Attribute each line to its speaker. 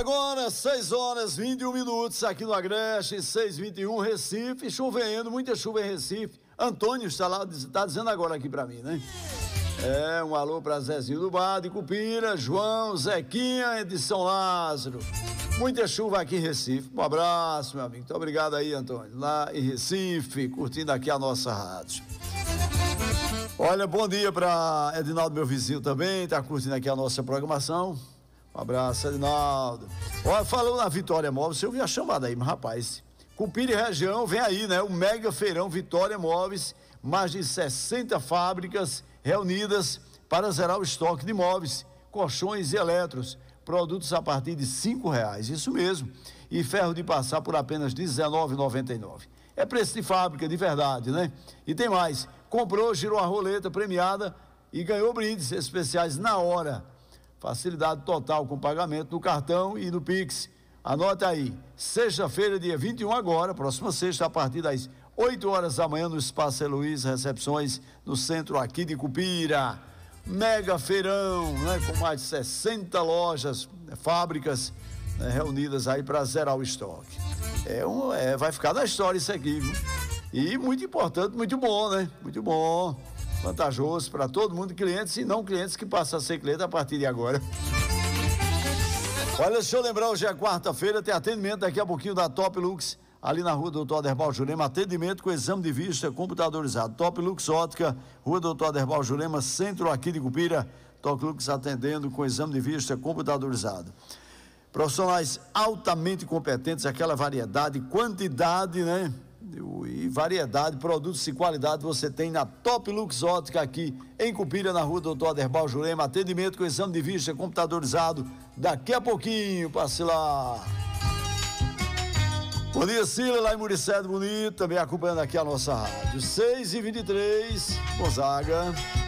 Speaker 1: Agora, 6h21 aqui no Agreste, 6h21, Recife, chovendo, muita chuva em Recife. Antônio está lá, está dizendo agora aqui pra mim, né? Um alô pra Zezinho do Bar de Cupira, João, Zequinha de São Lázaro. Muita chuva aqui em Recife. Um abraço, meu amigo. Muito obrigado aí, Antônio. Lá em Recife, curtindo aqui a nossa rádio. Olha, bom dia pra Edinaldo, meu vizinho também, tá curtindo aqui a nossa programação. Um abraço, Edinaldo. Olha, falando na Vitória Móveis, eu vi a chamada aí, mas rapaz, Cupira e região, vem aí, né? O mega feirão Vitória Móveis, mais de 60 fábricas reunidas para zerar o estoque de móveis, colchões e eletros, produtos a partir de R$5, isso mesmo, e ferro de passar por apenas R$19,99. É preço de fábrica, de verdade, né? E tem mais, comprou, girou a roleta premiada e ganhou brindes especiais na hora. Facilidade total com pagamento no cartão e no Pix. Anota aí, sexta-feira, dia 21 agora, próxima sexta, a partir das 8 horas da manhã, no Espaço Heloísa, recepções no centro aqui de Cupira. Mega feirão, né? Com mais de 60 lojas, fábricas, né, reunidas aí para zerar o estoque. Vai ficar na história isso aqui, viu? E muito importante, muito bom, né? Muito bom. Vantajoso para todo mundo, clientes e não clientes que passam a ser cliente a partir de agora. Olha, deixa eu lembrar, hoje é quarta-feira, tem atendimento daqui a pouquinho da Top Lux, ali na rua Doutor Aderbal Jurema, atendimento com exame de vista computadorizado. Top Lux Ótica, rua Doutor Aderbal Jurema, centro aqui de Cupira. Top Lux atendendo com exame de vista computadorizado. Profissionais altamente competentes, aquela variedade, quantidade, né? E variedade, produtos de qualidade você tem na Top Lux Ótica aqui em Cupira, na rua Doutor Aderbal Jurema, atendimento com exame de vista computadorizado, daqui a pouquinho, passe lá. Bom dia, Cila, lá em Muricedo Bonito, também acompanhando aqui a nossa rádio, 6h23, Gonzaga.